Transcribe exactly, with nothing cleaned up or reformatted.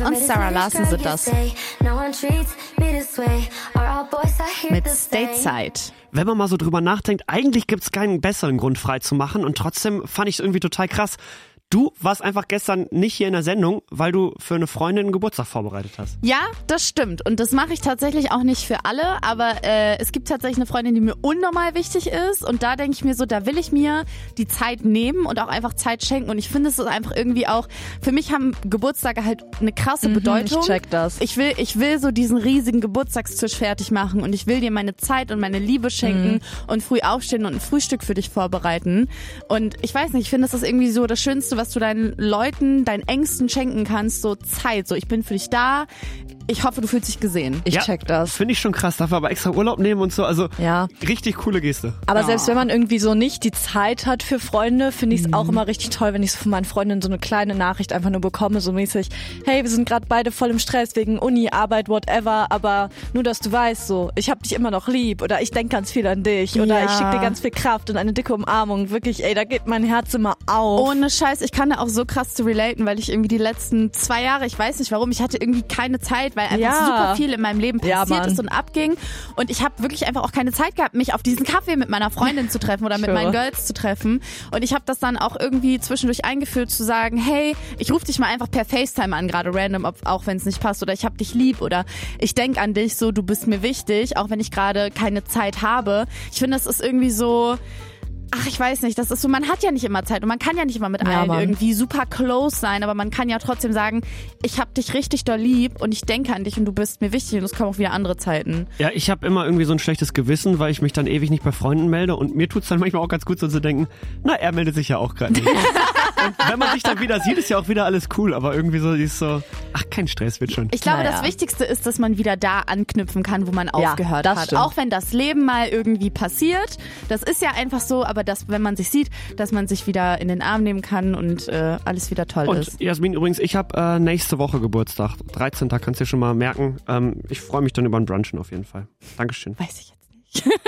und Sarah Larson sind das. Mit Stateside. Wenn man mal so drüber nachdenkt, eigentlich gibt's keinen besseren Grund frei zu machen und trotzdem fand ich es irgendwie total krass. Du warst einfach gestern nicht hier in der Sendung, weil du für eine Freundin einen Geburtstag vorbereitet hast. Ja, das stimmt. Und das mache ich tatsächlich auch nicht für alle. Aber äh, es gibt tatsächlich eine Freundin, die mir unnormal wichtig ist. Und da denke ich mir so, da will ich mir die Zeit nehmen und auch einfach Zeit schenken. Und ich finde, es ist einfach irgendwie auch, für mich haben Geburtstage halt eine krasse Mhm, Bedeutung. ich check das. Ich will, ich will so diesen riesigen Geburtstagstisch fertig machen. Und ich will dir meine Zeit und meine Liebe schenken mhm. und früh aufstehen und ein Frühstück für dich vorbereiten. Und ich weiß nicht, ich finde, das ist irgendwie so das Schönste, was du deinen Leuten, deinen Ängsten schenken kannst, so Zeit, so ich bin für dich da, ich hoffe, du fühlst dich gesehen. Ich ja, check das. Finde ich schon krass, dafür aber extra Urlaub nehmen und so, also ja. richtig coole Geste. Aber ja. selbst wenn man irgendwie so nicht die Zeit hat für Freunde, finde ich es mhm. auch immer richtig toll, wenn ich so von meinen Freundinnen so eine kleine Nachricht einfach nur bekomme, so mäßig, hey, wir sind gerade beide voll im Stress wegen Uni, Arbeit, whatever, aber nur, dass du weißt, so, ich hab dich immer noch lieb oder ich denk ganz viel an dich oder ja. ich schicke dir ganz viel Kraft und eine dicke Umarmung. Wirklich, ey, da geht mein Herz immer auf. Ohne Scheiß, ich kann da auch so krass zu relaten, weil ich irgendwie die letzten zwei Jahre, ich weiß nicht warum, ich hatte irgendwie keine Zeit, weil einfach ja. super viel in meinem Leben passiert ja, ist und abging und ich habe wirklich einfach auch keine Zeit gehabt, mich auf diesen Kaffee mit meiner Freundin zu treffen oder mit sure. meinen Girls zu treffen und ich habe das dann auch irgendwie zwischendurch eingeführt zu sagen, hey, ich rufe dich mal einfach per FaceTime an, gerade random, ob, auch wenn es nicht passt oder ich hab dich lieb oder ich denk an dich, so du bist mir wichtig, auch wenn ich gerade keine Zeit habe. Ich finde, das ist irgendwie so, ach, ich weiß nicht, das ist so, man hat ja nicht immer Zeit und man kann ja nicht immer mit ja, allen Mann. irgendwie super close sein, aber man kann ja trotzdem sagen, ich hab dich richtig doll lieb und ich denke an dich und du bist mir wichtig und es kommen auch wieder andere Zeiten. Ja, ich habe immer irgendwie so ein schlechtes Gewissen, weil ich mich dann ewig nicht bei Freunden melde und mir tut's dann manchmal auch ganz gut so zu denken, na, er meldet sich ja auch gerade nicht. Und wenn man sich dann wieder sieht, ist ja auch wieder alles cool, aber irgendwie so, die ist so, ach, kein Stress, wird schon. Ich glaube, naja. das Wichtigste ist, dass man wieder da anknüpfen kann, wo man ja, aufgehört das hat. stimmt. Auch wenn das Leben mal irgendwie passiert, das ist ja einfach so, aber dass, wenn man sich sieht, dass man sich wieder in den Arm nehmen kann und äh, alles wieder toll und ist. Jasmin, übrigens, ich habe äh, nächste Woche Geburtstag, dreizehnten kannst du dir schon mal merken. Ähm, ich freue mich dann über ein Brunchen auf jeden Fall. Dankeschön. Weiß ich jetzt nicht.